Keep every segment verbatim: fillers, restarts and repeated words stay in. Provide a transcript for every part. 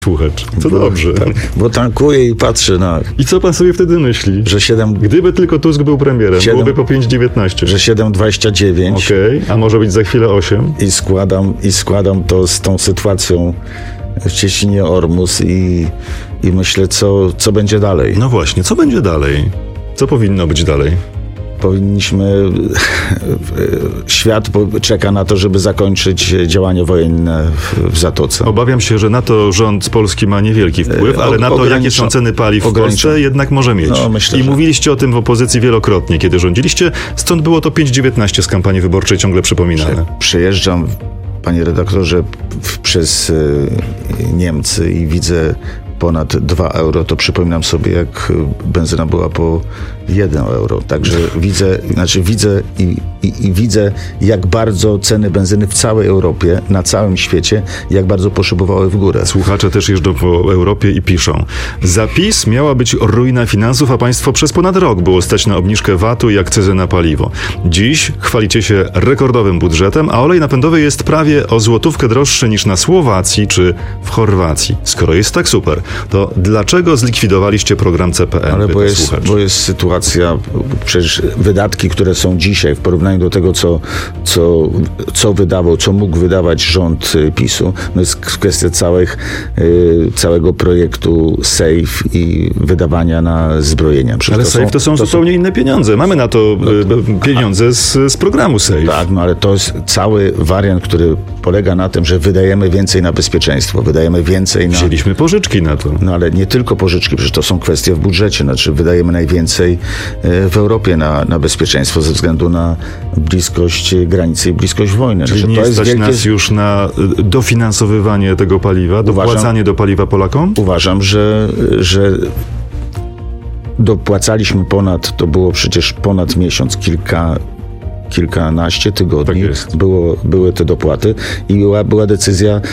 Słuchacz, co bo, dobrze. Tak, bo tankuję i patrzę na... I co pan sobie wtedy myśli? Że siedem... Gdyby tylko Tusk był premierem, siedem, byłoby po pięć dziewiętnaście. Że siedem dwadzieścia dziewięć. Okej, okay, a może być za chwilę osiem. I składam, i składam to z tą sytuacją w Cieśninie Ormus i, i myślę, co, co będzie dalej. No właśnie, co będzie dalej? Co powinno być dalej? Powinniśmy... Świat czeka na to, żeby zakończyć działania wojenne w, w Zatoce. Obawiam się, że na to rząd polski ma niewielki wpływ, ale na to, jakie są ceny paliw w Polsce, jednak może mieć. No, myślę, I że... mówiliście o tym w opozycji wielokrotnie, kiedy rządziliście. Stąd było to pięć dziewiętnaście z kampanii wyborczej ciągle przypominane. Przejeżdżam, panie redaktorze, w, przez y, Niemcy i widzę ponad dwa euro, to przypominam sobie, jak benzyna była po jeden euro. Także widzę, znaczy widzę i, i, i widzę, jak bardzo ceny benzyny w całej Europie, na całym świecie, jak bardzo poszybowały w górę. Słuchacze też jeżdżą po Europie i piszą: zapis miała być ruina finansów, a państwo przez ponad rok było stać na obniżkę V A T-u i akcyzy na paliwo. Dziś chwalicie się rekordowym budżetem, a olej napędowy jest prawie o złotówkę droższy niż na Słowacji czy w Chorwacji. Skoro jest tak super, to dlaczego zlikwidowaliście program C P N? Ale bo jest, bo jest sytuacja, przecież wydatki, które są dzisiaj w porównaniu do tego, co, co, co wydawał, co mógł wydawać rząd PiSu, no jest kwestia całych, y, całego projektu SAFE i wydawania na zbrojenia. Przecież ale to SAFE są, to są to zupełnie są... inne pieniądze. Mamy na to y, pieniądze z, z programu SAFE. Tak, no ale to jest cały wariant, który polega na tym, że wydajemy więcej na bezpieczeństwo, wydajemy więcej na... Wzięliśmy pożyczki na to. No ale nie tylko pożyczki, przecież to są kwestie w budżecie. Znaczy wydajemy najwięcej w Europie na, na bezpieczeństwo ze względu na bliskość granicy i bliskość wojny. Czyli znaczy, nie to jest stać wielkie... nas już na dofinansowywanie tego paliwa, dopłacanie uważam, do paliwa Polakom? Uważam, że, że dopłacaliśmy ponad, to było przecież ponad miesiąc, kilka kilkanaście tygodni tak było, były te dopłaty i była, była decyzja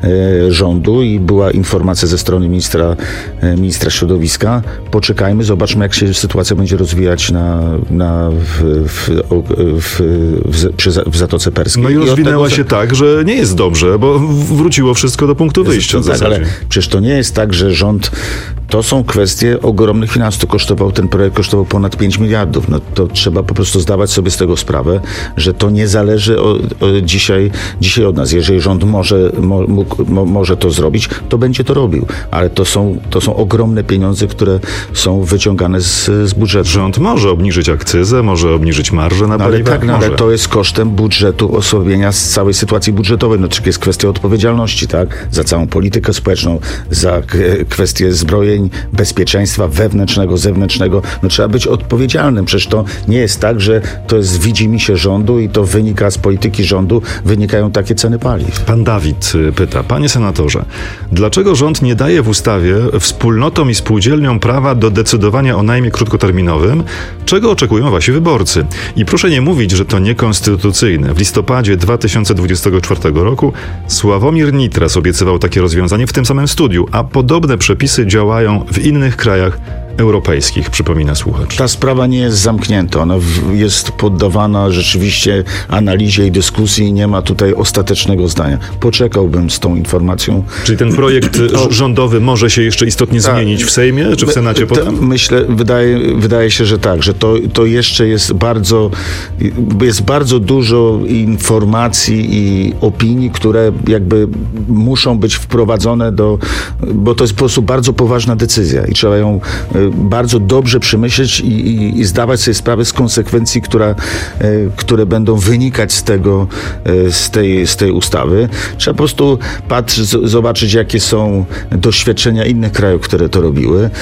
e, rządu i była informacja ze strony ministra, e, ministra środowiska. Poczekajmy, zobaczmy, jak się sytuacja będzie rozwijać na, na, w, w, w, w, przy, w Zatoce Perskiej. No i rozwinęła tego, się tak, że nie jest dobrze, bo wróciło wszystko do punktu wyjścia. Tak, ale przecież to nie jest tak, że rząd... To są kwestie ogromnych finansów. To kosztował, ten projekt kosztował ponad pięć miliardów. No to trzeba po prostu zdawać sobie z tego sprawę, że to nie zależy o, o dzisiaj, dzisiaj od nas. Jeżeli rząd może, mo, mógł, mo, może to zrobić, to będzie to robił. Ale to są, to są ogromne pieniądze, które są wyciągane z, z budżetu. Rząd może obniżyć akcyzę, może obniżyć marżę na no, paliwa. Ale tak, no, ale to jest kosztem budżetu, osłabienia z całej sytuacji budżetowej. No to jest kwestia odpowiedzialności, tak? Za całą politykę społeczną, za k- kwestie zbrojeń, bezpieczeństwa wewnętrznego, zewnętrznego. No trzeba być odpowiedzialnym. Przecież to nie jest tak, że to jest widzimisię rządu i to wynika z polityki rządu, wynikają takie ceny paliw. Pan Dawid pyta: panie senatorze, dlaczego rząd nie daje w ustawie wspólnotom i spółdzielniom prawa do decydowania o najmie krótkoterminowym, czego oczekują wasi wyborcy? I proszę nie mówić, że to niekonstytucyjne. W listopadzie dwa tysiące dwudziestego czwartego roku Sławomir Nitras obiecywał takie rozwiązanie w tym samym studiu, a podobne przepisy działają w innych krajach europejskich, przypomina słuchacz. Ta sprawa nie jest zamknięta. Ona w, jest poddawana rzeczywiście analizie i dyskusji i nie ma tutaj ostatecznego zdania. Poczekałbym z tą informacją. Czyli ten projekt to, rządowy może się jeszcze istotnie ta, zmienić w Sejmie, czy w Senacie ta, potem? Myślę, wydaje, wydaje się, że tak, że to, to jeszcze jest bardzo, jest bardzo dużo informacji i opinii, które jakby muszą być wprowadzone do, bo to jest po prostu bardzo poważna decyzja i trzeba ją bardzo dobrze przemyśleć i, i, i zdawać sobie sprawę z konsekwencji, która, e, które będą wynikać z tego, e, z tej, z tej ustawy. Trzeba po prostu patrzeć, z, zobaczyć, jakie są doświadczenia innych krajów, które to robiły, e,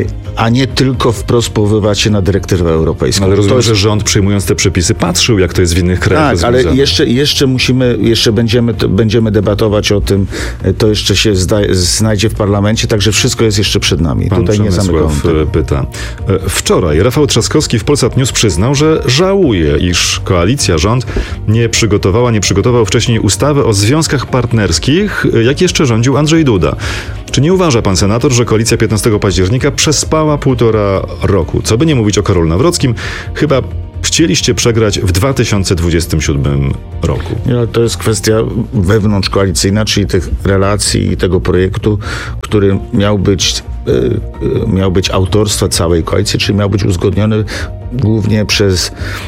a nie tylko wprost powoływać się na dyrektywę europejską. Ale rozumiem, jest... że rząd, przyjmując te przepisy, patrzył, jak to jest w innych krajach. Tak, ale jeszcze, jeszcze musimy, jeszcze będziemy, będziemy debatować o tym, to jeszcze się zda, znajdzie w parlamencie, także wszystko jest jeszcze przed nami. Pan Tutaj nie zamykamy. Pyta. Wczoraj Rafał Trzaskowski w Polsat News przyznał, że żałuje, iż koalicja, rząd nie przygotowała, nie przygotował wcześniej ustawy o związkach partnerskich, jak jeszcze rządził Andrzej Duda. Czy nie uważa pan senator, że koalicja piętnastego października przespała półtora roku? Co by nie mówić o Karolu Nawrockim, chyba chcieliście przegrać w dwa tysiące dwudziestym siódmym roku? Nie, to jest kwestia wewnątrzkoalicyjna, czyli tych relacji i tego projektu, który miał być, e, miał być autorstwa całej koalicji, czyli miał być uzgodniony głównie przez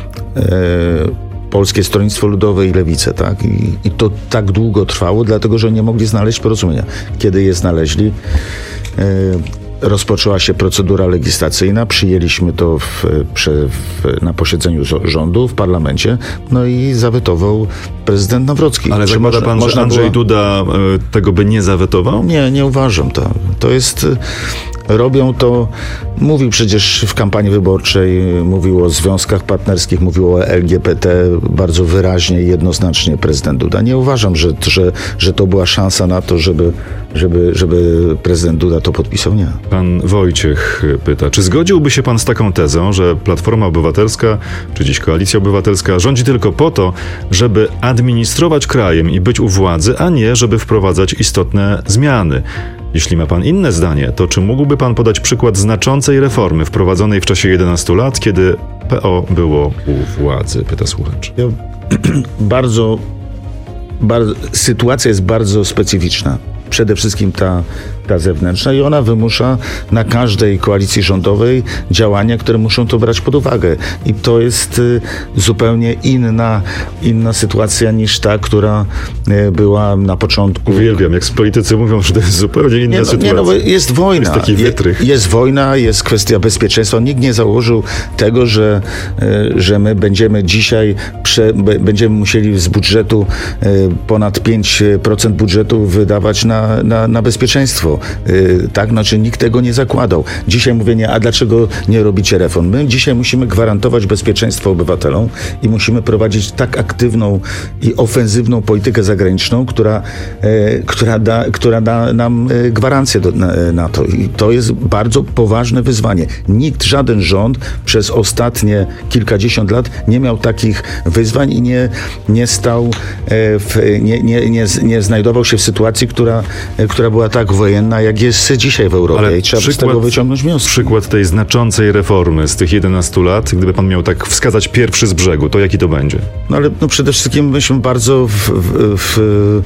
e, Polskie Stronnictwo Ludowe i Lewicę, tak? I, I to tak długo trwało, dlatego że nie mogli znaleźć porozumienia. Kiedy je znaleźli, e, rozpoczęła się procedura legislacyjna, przyjęliśmy to w, w, na posiedzeniu rządu w parlamencie, no i zawetował prezydent Nawrocki. Ale zakłada pan, że Andrzej było... Duda y, tego by nie zawetował? Nie, nie uważam. To, to jest... Robią to, mówił przecież w kampanii wyborczej, mówił o związkach partnerskich, mówił o L G B T bardzo wyraźnie i jednoznacznie prezydent Duda. Nie uważam, że, że, że to była szansa na to, żeby, żeby, żeby prezydent Duda to podpisał. Nie. Pan Wojciech pyta, czy zgodziłby się pan z taką tezą, że Platforma Obywatelska, czy dziś Koalicja Obywatelska rządzi tylko po to, żeby administrować krajem i być u władzy, a nie żeby wprowadzać istotne zmiany? Jeśli ma pan inne zdanie, to czy mógłby pan podać przykład znaczącej reformy wprowadzonej w czasie jedenastu lat, kiedy P O było u władzy? Pyta słuchacz. Ja, bardzo, bardzo, sytuacja jest bardzo specyficzna. Przede wszystkim ta, ta zewnętrzna i ona wymusza na każdej koalicji rządowej działania, które muszą to brać pod uwagę. I to jest y, zupełnie inna, inna sytuacja niż ta, która y, była na początku. Uwielbiam, jak politycy mówią, że to jest zupełnie inna nie, no, sytuacja. Nie, no, bo jest wojna. To jest taki wytrych. Je, jest wojna, jest kwestia bezpieczeństwa. Nikt nie założył tego, że, y, że my będziemy dzisiaj, prze, b, będziemy musieli z budżetu y, ponad pięć procent budżetu wydawać na Na, na, na bezpieczeństwo. Yy, tak? Znaczy nikt tego nie zakładał. Dzisiaj mówienie, a dlaczego nie robicie reform? My dzisiaj musimy gwarantować bezpieczeństwo obywatelom i musimy prowadzić tak aktywną i ofensywną politykę zagraniczną, która, yy, która, da, która da nam yy, gwarancję do, na, na to. I to jest bardzo poważne wyzwanie. Nikt, żaden rząd przez ostatnie kilkadziesiąt lat nie miał takich wyzwań i nie, nie stał, yy, w, nie, nie, nie, nie znajdował się w sytuacji, która która była tak wojenna, jak jest dzisiaj w Europie. Ale i trzeba przykład, z tego wyciągnąć wnioski. Przykład tej znaczącej reformy z tych jedenastu lat, gdyby pan miał tak wskazać pierwszy z brzegu, to jaki to będzie? No ale no przede wszystkim myśmy bardzo w, w, w,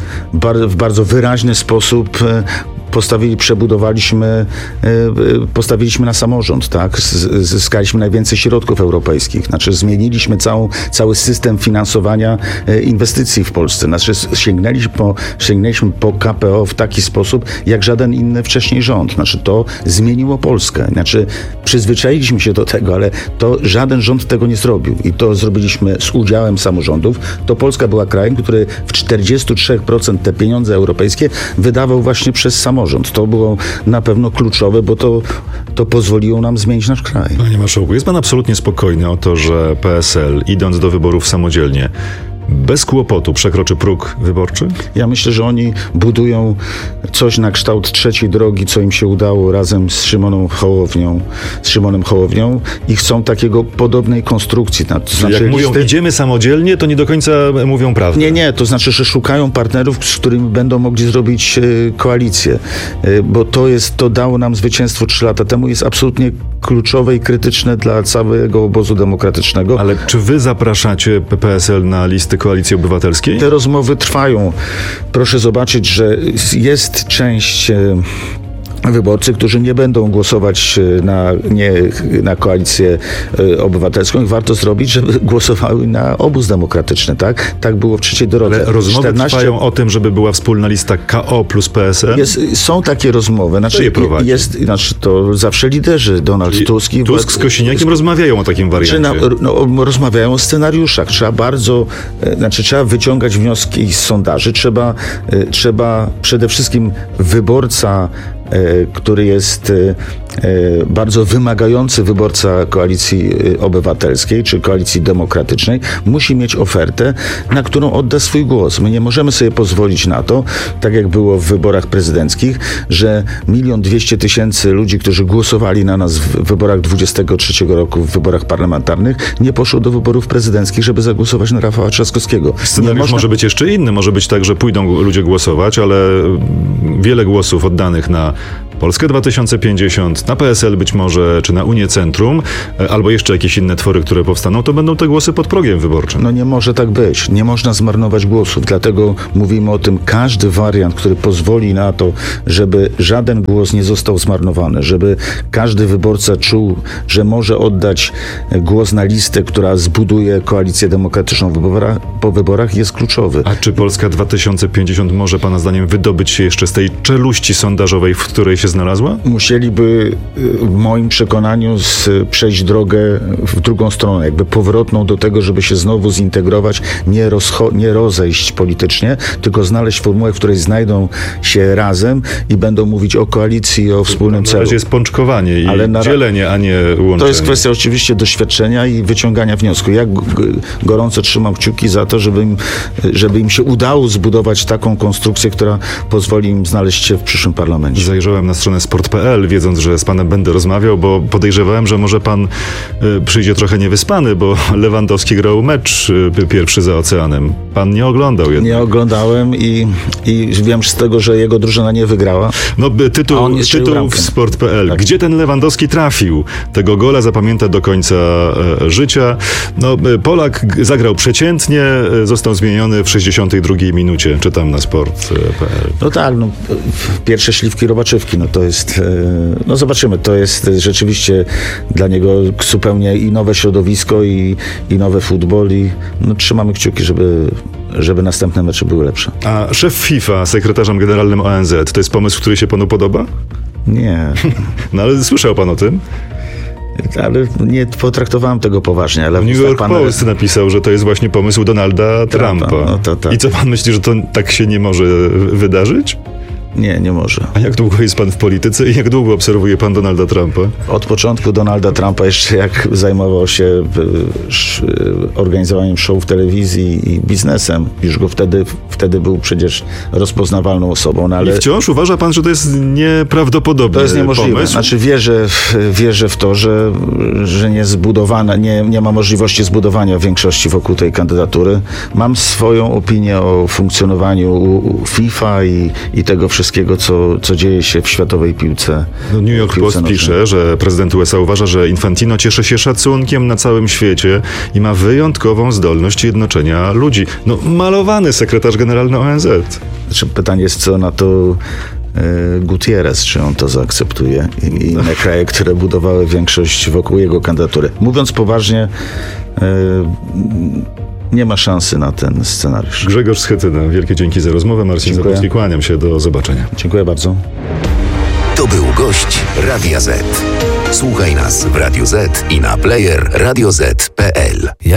w bardzo wyraźny sposób postawili, przebudowaliśmy, postawiliśmy na samorząd, tak? Zyskaliśmy najwięcej środków europejskich. Znaczy zmieniliśmy całą, cały system finansowania inwestycji w Polsce. Znaczy sięgnęliśmy po, sięgnęliśmy po K P O w taki sposób, jak żaden inny wcześniej rząd. Znaczy to zmieniło Polskę. Znaczy przyzwyczailiśmy się do tego, ale to żaden rząd tego nie zrobił. I to zrobiliśmy z udziałem samorządów. To Polska była krajem, który w czterdzieści trzy procent te pieniądze europejskie wydawał właśnie przez samorząd. To było na pewno kluczowe, bo to, to pozwoliło nam zmienić nasz kraj. Panie marszałku, jest pan absolutnie spokojny o to, że P S L, idąc do wyborów samodzielnie, bez kłopotu przekroczy próg wyborczy? Ja myślę, że oni budują coś na kształt trzeciej drogi, co im się udało razem z Szymoną Hołownią, z Szymonem Hołownią i chcą takiego podobnej konstrukcji. To znaczy, jak mówią, listy... idziemy samodzielnie, to nie do końca mówią prawdę. Nie, nie, to znaczy, że szukają partnerów, z którymi będą mogli zrobić y, koalicję, y, bo to jest, to dało nam zwycięstwo trzy lata temu, jest absolutnie kluczowe i krytyczne dla całego obozu demokratycznego. Ale czy wy zapraszacie P S L na listy Koalicji Obywatelskiej? Te rozmowy trwają. Proszę zobaczyć, że jest część wyborcy, którzy nie będą głosować na, nie, na Koalicję Obywatelską i warto zrobić, żeby głosowały na obóz demokratyczny, tak? Tak było w trzeciej drodze. Ale rozmowy czternaście... trwają o tym, żeby była wspólna lista K O plus P S L? Jest, są takie rozmowy. Znaczy, to je prowadzi? Jest, znaczy to zawsze liderzy, Donald Czyli Tusk i... Tusk z Kosiniakiem z... rozmawiają o takim wariancie. Na, no, rozmawiają o scenariuszach. Trzeba bardzo, znaczy trzeba wyciągać wnioski z sondaży. Trzeba, trzeba przede wszystkim wyborca, który jest bardzo wymagający wyborca Koalicji Obywatelskiej czy Koalicji Demokratycznej, musi mieć ofertę, na którą odda swój głos. My nie możemy sobie pozwolić na to, tak jak było w wyborach prezydenckich, że milion dwieście tysięcy ludzi, którzy głosowali na nas w wyborach dwudziestego trzeciego roku, w wyborach parlamentarnych, nie poszło do wyborów prezydenckich, żeby zagłosować na Rafała Trzaskowskiego. Scenariusz można... może być jeszcze inny. Może być tak, że pójdą ludzie głosować, ale wiele głosów oddanych na Polskę dwa tysiące pięćdziesiąt, na P S L być może, czy na Unię Centrum, albo jeszcze jakieś inne twory, które powstaną, to będą te głosy pod progiem wyborczym. No nie może tak być. Nie można zmarnować głosów. Dlatego mówimy o tym, każdy wariant, który pozwoli na to, żeby żaden głos nie został zmarnowany, żeby każdy wyborca czuł, że może oddać głos na listę, która zbuduje koalicję demokratyczną po wyborach, po wyborach, jest kluczowy. A czy Polska dwa tysiące pięćdziesiąt może pana zdaniem wydobyć się jeszcze z tej czeluści sondażowej, w której się znalazła? Musieliby w moim przekonaniu z, przejść drogę w drugą stronę, jakby powrotną do tego, żeby się znowu zintegrować, nie, rozcho- nie rozejść politycznie, tylko znaleźć formułę, w której znajdą się razem i będą mówić o koalicji, o wspólnym celu. Na razie jest pączkowanie i Ale na... dzielenie, a nie łączenie. To jest kwestia oczywiście doświadczenia i wyciągania wniosku. Ja g- gorąco trzymam kciuki za to, żeby im, żeby im się udało zbudować taką konstrukcję, która pozwoli im znaleźć się w przyszłym parlamencie. Zajrzałem na stronę sport kropka p l, wiedząc, że z panem będę rozmawiał, bo podejrzewałem, że może pan y, przyjdzie trochę niewyspany, bo Lewandowski grał mecz y, pierwszy za oceanem. Pan nie oglądał jednak. Nie oglądałem i, i wiem z tego, że jego drużyna nie wygrała. No tytuł, tytuł w sport kropka p l. Tak. Gdzie ten Lewandowski trafił? Tego gola zapamięta do końca e, życia. No, Polak zagrał przeciętnie, e, został zmieniony w sześćdziesiątej drugiej minucie. Czytam na sport kropka p l. No tak, no, pierwsze śliwki robaczywki, no to jest, no zobaczymy, to jest rzeczywiście dla niego zupełnie i nowe środowisko, i, i nowy futbol, i no, trzymamy kciuki, żeby, żeby następne mecze były lepsze. A szef FIFA, sekretarzem generalnym O N Z, to jest pomysł, który się panu podoba? Nie. No ale słyszał pan o tym? Ale nie potraktowałem tego poważnie. Ale New York pana... Post napisał, że to jest właśnie pomysł Donalda Trumpa. Trumpa. No to, tak. I co pan myśli, że to tak się nie może wydarzyć? Nie, nie może. A jak długo jest pan w polityce i jak długo obserwuje pan Donalda Trumpa? Od początku Donalda Trumpa, jeszcze jak zajmował się organizowaniem show w telewizji i biznesem, już go wtedy, wtedy był przecież rozpoznawalną osobą. No ale I wciąż uważa pan, że to jest nieprawdopodobny to jest niemożliwe. pomysł? Znaczy wierzę, wierzę w to, że, że nie zbudowana, nie, nie ma możliwości zbudowania większości wokół tej kandydatury. Mam swoją opinię o funkcjonowaniu FIFA i, i tego wszystkiego, co, co dzieje się w światowej piłce. No New York Post nożnej. pisze, że prezydent U S A uważa, że Infantino cieszy się szacunkiem na całym świecie i ma wyjątkową zdolność jednoczenia ludzi. No malowany sekretarz generalny O N Z. Znaczy, pytanie jest, co na to e, Gutierrez, czy on to zaakceptuje, i, i inne kraje, które budowały większość wokół jego kandydatury. Mówiąc poważnie, e, nie ma szansy na ten scenariusz. Grzegorz Schetyna, wielkie dzięki za rozmowę. Marcin Dziękuję. Zapuski, kłaniam się, do zobaczenia. Dziękuję bardzo. To był gość Radia Z. Słuchaj nas w Radio Z i na player radio z kropka p l.